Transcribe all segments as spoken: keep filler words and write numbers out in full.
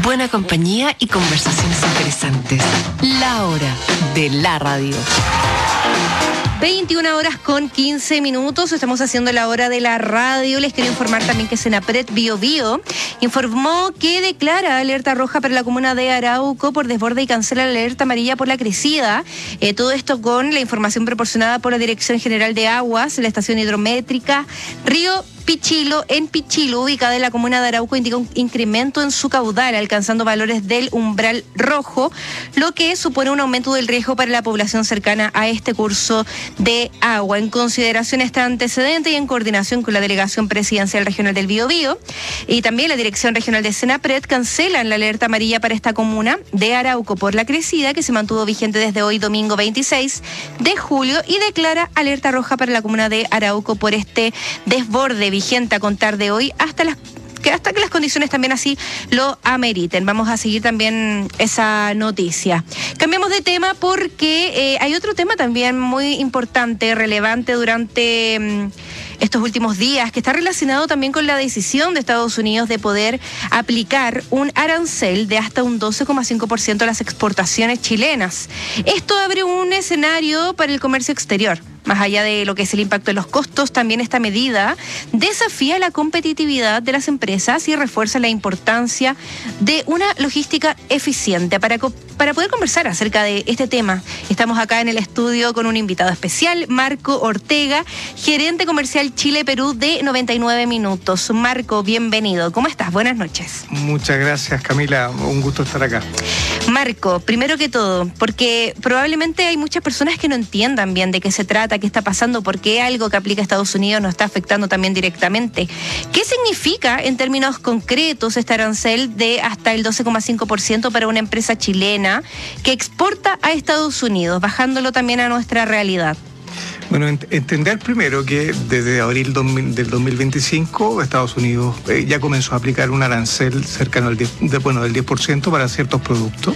buena compañía y conversaciones interesantes. La hora de la radio. veintiuna horas con quince minutos, estamos haciendo la hora de la radio. Les quiero informar también que Senapred Bio Bio informó que declara alerta roja para la comuna de Arauco por desborde y cancela la alerta amarilla por la crecida. Eh, todo esto con la información proporcionada por la Dirección General de Aguas, la estación hidrométrica Río Pichilo. En Pichilo, ubicada en la comuna de Arauco, indica un incremento en su caudal, alcanzando valores del umbral rojo, lo que supone un aumento del riesgo para la población cercana a este curso de agua. En consideración a este antecedente y en coordinación con la Delegación Presidencial Regional del Biobío y también la Dirección Regional de Senapred, cancelan la alerta amarilla para esta comuna de Arauco por la crecida, que se mantuvo vigente desde hoy domingo veintiséis de julio, y declara alerta roja para la comuna de Arauco por este desborde vigente a contar de hoy hasta las que hasta que las condiciones también así lo ameriten. Vamos a seguir también esa noticia. Cambiamos de tema porque eh, hay otro tema también muy importante, relevante durante mm, estos últimos días, que está relacionado también con la decisión de Estados Unidos de poder aplicar un arancel de hasta un doce coma cinco por ciento a las exportaciones chilenas. Esto abre un escenario para el comercio exterior. Más allá de lo que es el impacto de los costos, también esta medida desafía la competitividad de las empresas y refuerza la importancia de una logística eficiente. Para, para poder conversar acerca de este tema, estamos acá en el estudio con un invitado especial, Marco Ortega, gerente comercial Chile-Perú de noventa y nueve minutos. Marco, bienvenido. ¿Cómo estás? Buenas noches. Muchas gracias, Camila. Un gusto estar acá. Marco, primero que todo, porque probablemente hay muchas personas que no entiendan bien de qué se trata, qué está pasando, por qué algo que aplica Estados Unidos nos está afectando también directamente. ¿Qué significa en términos concretos este arancel de hasta el doce coma cinco por ciento para una empresa chilena que exporta a Estados Unidos, bajándolo también a nuestra realidad? Bueno, ent- entender primero que desde abril dos mil, del dos mil veinticinco Estados Unidos eh, ya comenzó a aplicar un arancel cercano al diez, de, bueno, del diez por ciento para ciertos productos,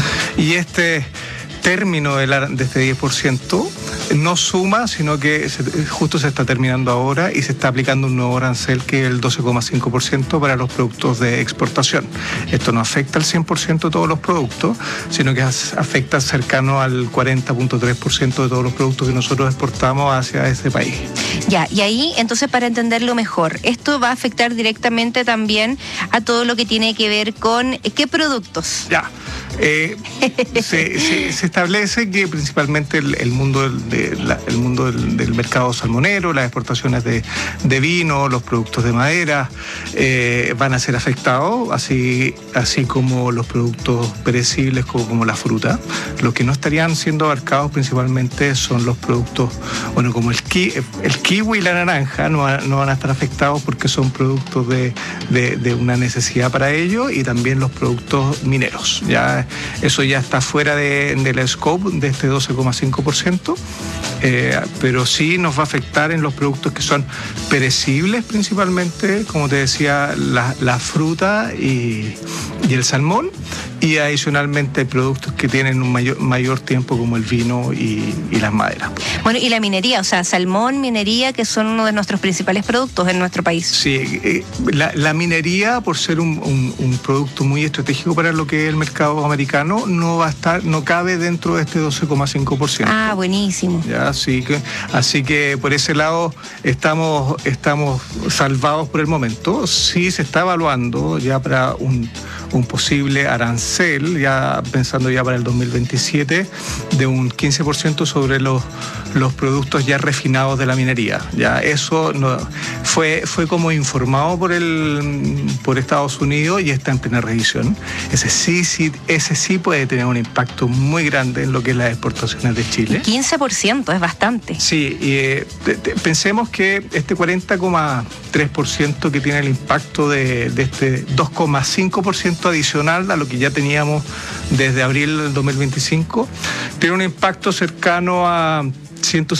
y este término de, la, de este diez por ciento no suma, sino que se, justo se está terminando ahora y se está aplicando un nuevo arancel que es el doce coma cinco por ciento para los productos de exportación. Esto no afecta al cien por ciento de todos los productos, sino que afecta cercano al cuarenta punto tres por ciento de todos los productos que nosotros exportamos hacia ese país. Ya, y ahí, entonces, para entenderlo mejor, esto va a afectar directamente también a todo lo que tiene que ver con ¿qué productos? Ya. Eh, se, se, se establece que principalmente el, el mundo, del, de la, el mundo del, del mercado salmonero, las exportaciones de, de vino, los productos de madera eh, van a ser afectados, así, así como los productos perecibles como, como la fruta. Los que no estarían siendo abarcados principalmente son los productos, bueno, como el, ki, el kiwi y la naranja no, va, no van a estar afectados porque son productos de, de, de una necesidad para ellos, y también los productos mineros. Ya eso ya está fuera de, del scope de este doce coma cinco por ciento, eh, pero sí nos va a afectar en los productos que son perecibles principalmente, como te decía, la, la fruta y, y el salmón, y adicionalmente productos que tienen un mayor, mayor tiempo como el vino y, y las maderas. Bueno, y la minería, o sea, salmón, minería, que son uno de nuestros principales productos en nuestro país. Sí, eh, la, la minería, por ser un, un, un producto muy estratégico para lo que es el mercado americano, no va a estar, no cabe dentro de este doce coma cinco por ciento. Ah, buenísimo. Ya, así que, así que por ese lado estamos, estamos salvados por el momento. Sí se está evaluando ya para un, un posible arancel, ya pensando ya para el dos mil veintisiete, de un quince por ciento sobre los, los productos ya refinados de la minería. Ya eso no, fue, fue como informado por el por Estados Unidos y está en plena revisión. Ese sí, sí, ese sí puede tener un impacto muy grande en lo que es las exportaciones de Chile. quince por ciento es bastante. Sí, y eh, te, te, pensemos que este cuarenta coma tres por ciento que tiene el impacto de, de este dos coma cinco por ciento adicional a lo que ya teníamos desde abril del dos mil veinticinco, tiene un impacto cercano a ciento